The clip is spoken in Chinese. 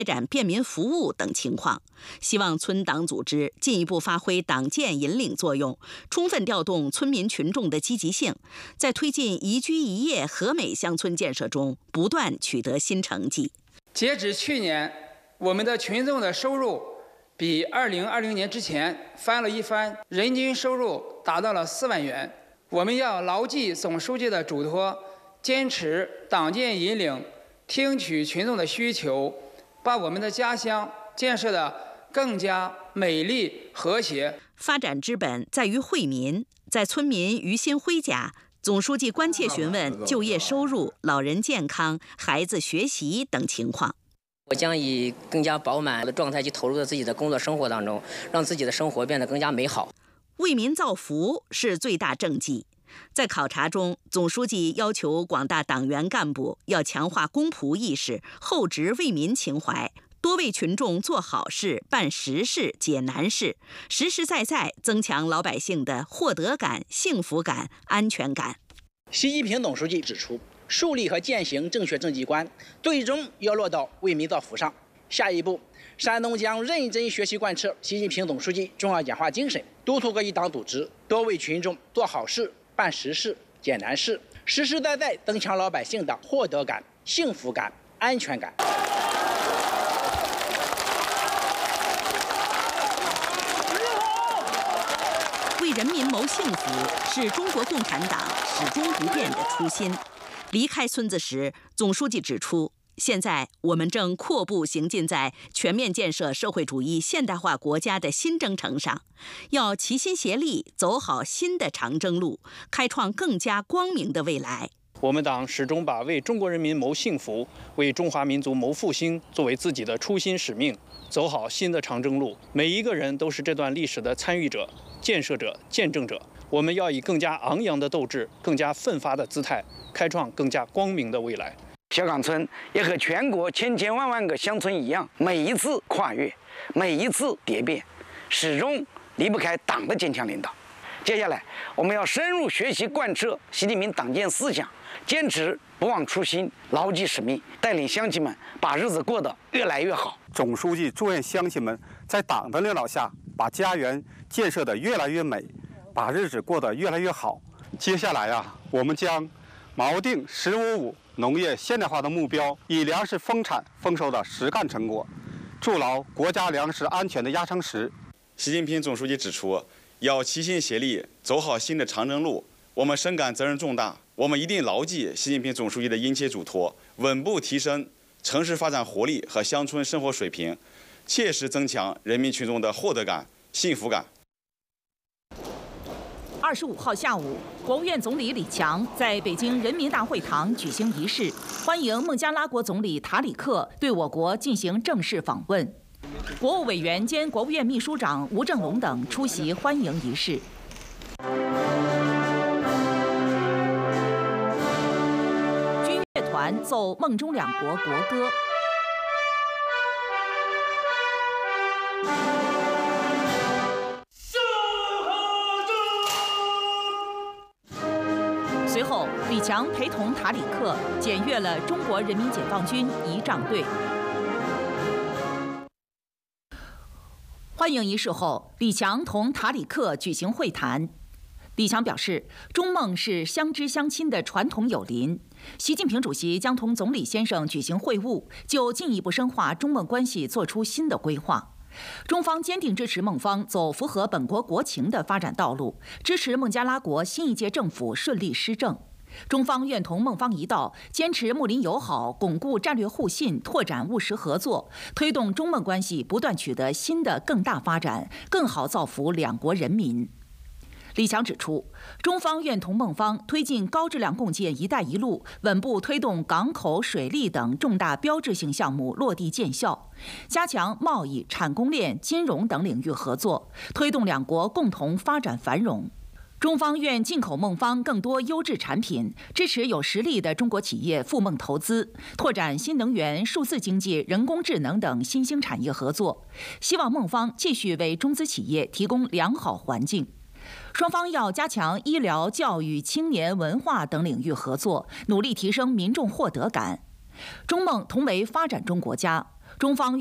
展便民服务等情况，希望村党组织进一步发挥党建引领作用，充分调动村民群众的积极性，在推进宜居宜业和美乡村建设中不断取得新成绩。 截止去年，我们的群众的收入比2020年之前翻了一番，人均收入达到了4万元。我们要牢记总书记的嘱托，坚持党建引领，听取群众的需求，把我们的家乡建设得更加美丽和谐。 发展之本在于惠民，在村民于心辉家，总书记关切询问就业收入、老人健康、孩子学习等情况。 我将以更加饱满的状态去投入到自己的工作生活当中，让自己的生活变得更加美好。 为民造福是最大政绩。在考察中，总书记要求广大党员干部要强化公仆意识，厚植为民情怀，多为群众做好事、办实事、解难事，实实在在增强老百姓的获得感、幸福感、安全感。 习近平总书记指出，树立和践行正确政绩观，最终要落到为民造福上。下一步，山东将认真学习贯彻习近平总书记重要讲话精神，督促各级党组织多为群众做好事、办实事、解难事，实实在在增强老百姓的获得感、幸福感、安全感。 为人民谋幸福是中国共产党始终不变的初心。离开村子时，总书记指出，现在我们正阔步行进在全面建设社会主义现代化国家的新征程上，要齐心协力走好新的长征路，开创更加光明的未来。 我们党始终把为中国人民谋幸福、为中华民族谋复兴作为自己的初心使命，走好新的长征路。每一个人都是这段历史的参与者、建设者、见证者。我们要以更加昂扬的斗志、更加奋发的姿态，开创更加光明的未来。 小岗村也和全国千千万万个乡村一样，每一次跨越，每一次蝶变，始终离不开党的坚强领导。接下来，我们要深入学习贯彻习近平党建思想，坚持不忘初心，牢记使命，带领乡亲们把日子过得越来越好。 总书记祝愿乡亲们在党的领导下，把家园建设得越来越美，把日子过得越来越好。接下来我们将锚定“15+5”农业现代化的目标，以粮食丰产丰收的实干成果，筑牢国家粮食安全的压舱石。 习近平总书记指出，要齐心协力走好新的长征路。我们深感责任重大，我们一定牢记习近平总书记的殷切嘱托，稳步提升城市发展活力和乡村生活水平，切实增强人民群众的获得感、幸福感。 25号下午，国务院总理李强在北京人民大会堂举行仪式，欢迎孟加拉国总理塔里克对我国进行正式访问。国务委员兼国务院秘书长吴正龙等出席欢迎仪式。军乐团奏孟中两国国歌。随后，李强陪同塔里克检阅了中国人民解放军仪仗队。欢迎仪式后，李强同塔里克举行会谈。李强表示，中孟是相知相亲的传统友邻，习近平主席将同总理先生举行会晤，就进一步深化中孟关系做出新的规划。中方坚定支持孟方走符合本国国情的发展道路，支持孟加拉国新一届政府顺利施政。中方愿同孟方一道，坚持睦邻友好，巩固战略互信，拓展务实合作，推动中孟关系不断取得新的更大发展，更好造福两国人民。李强指出，中方愿同孟方推进高质量共建“一带一路”，稳步推动港口、水利等重大标志性项目落地见效，加强贸易、产供链、金融等领域合作，推动两国共同发展繁荣。中方愿进口孟方更多优质产品，支持有实力的中国企业赴孟投资，拓展新能源、数字经济、人工智能等新兴产业合作。希望孟方继续为中资企业提供良好环境。双方要加强医疗、教育、青年、文化等领域合作，努力提升民众获得感。中孟同为发展中国家， 中方